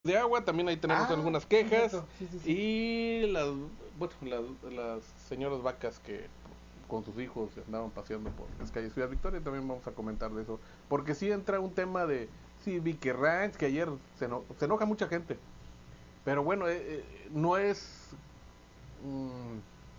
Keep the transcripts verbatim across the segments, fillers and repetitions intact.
de agua, también ahí tenemos Ah, algunas quejas, sí, sí, sí. y las, bueno, las, las señoras vacas que con sus hijos andaban paseando por las calles Ciudad Victoria, también vamos a comentar de eso, porque sí entra un tema de, sí, Vicky Ranch, que ayer se, eno, se enoja mucha gente, pero bueno, eh, eh, no es, mmm,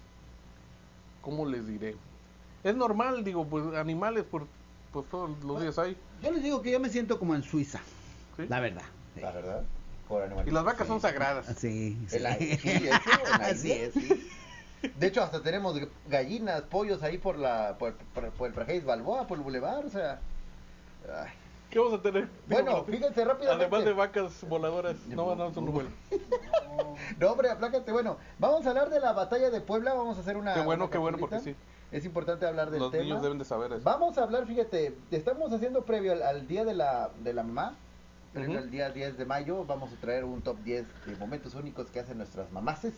¿cómo les diré? Es normal, digo, pues animales, por, pues todos los Bueno, días hay, yo les digo que yo me siento como en Suiza, ¿sí? la verdad. Sí. La verdad, por Y las animalitos. vacas Sí, son sagradas. sí, sí. En la- sí, de hecho, en la Así India. es, sí. De hecho, hasta tenemos gallinas, pollos ahí por la por, por, por el Prajeis Balboa, por el Boulevard, o sea. Ay. ¿Qué vamos a tener? Digo, Bueno, fíjense rápidamente. además de vacas voladoras, no, no, son vuelo. No, hombre, aplácate. Bueno, vamos a hablar de la batalla de Puebla. Vamos a hacer una. Qué bueno, una qué bueno, capsulita. porque sí. Es importante hablar del Los tema. niños deben de saber eso. Vamos a hablar, fíjate, estamos haciendo previo al, al día de la, de la mamá. Previo Ujú. al día diez de mayo, vamos a traer un top diez de momentos únicos que hacen nuestras mamases.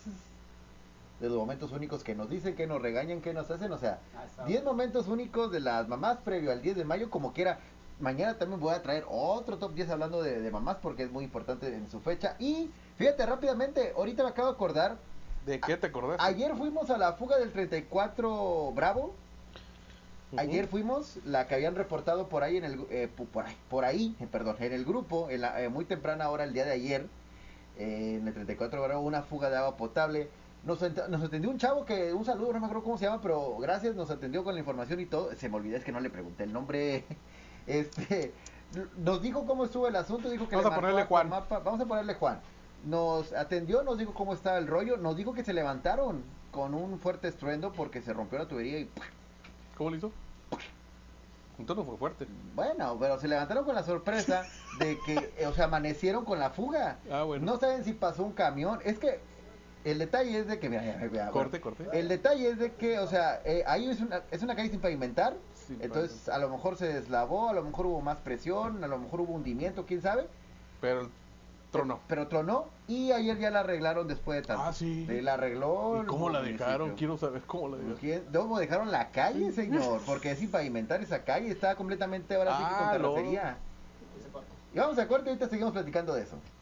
De los momentos únicos que nos dicen, que nos regañan, que nos hacen. O sea, diez momentos únicos de las mamás previo al diez de mayo, como quiera. Mañana también voy a traer otro top diez hablando de, de mamás porque es muy importante en su fecha. Y fíjate rápidamente, ahorita me acabo de acordar. ¿De qué te acordás? Ayer fuimos a la fuga del treinta y cuatro Bravo. Ujú. Ayer fuimos, la que habían reportado por ahí en el eh, por ahí, por ahí eh, perdón, en el grupo, en la, eh, muy temprana hora el día de ayer, eh, en el treinta y cuatro Bravo, una fuga de agua potable. Nos, nos atendió un chavo que, un saludo, no me acuerdo cómo se llama, pero gracias, nos atendió con la información y todo. Se me olvidó, es que no le pregunté el nombre. Este, nos dijo cómo estuvo el asunto, dijo que Vamos le a ponerle marcó Juan. Mapa. Vamos a ponerle Juan. Nos atendió, nos dijo cómo estaba el rollo, nos dijo que se levantaron con un fuerte estruendo porque se rompió la tubería y ¿Cómo lo hizo? Entonces no fue fuerte. bueno, pero se levantaron con la sorpresa de que, eh, o sea, amanecieron con la fuga. Ah, bueno. No saben si pasó un camión. Es que el detalle es de que, mira, ya, ya, ya, Corte, bueno, corte. el detalle es de que, o sea, eh, ahí es una, es una calle sin pavimentar. Sin Entonces, pavimentar. a lo mejor se deslavó, a lo mejor hubo más presión, a lo mejor hubo hundimiento, quién sabe. Pero el tronó. Pero tronó y ayer ya la arreglaron después de tanto. Ah, sí. De- La arregló. ¿Y cómo el la dejaron? municipio. Quiero saber cómo la dejaron. ¿Quién- ¿Cómo dejaron la calle, señor? Porque es sin pavimentar esa calle, está completamente ahora sí que con Ah, no. terracería. Y vamos a corte y ahorita seguimos platicando de eso.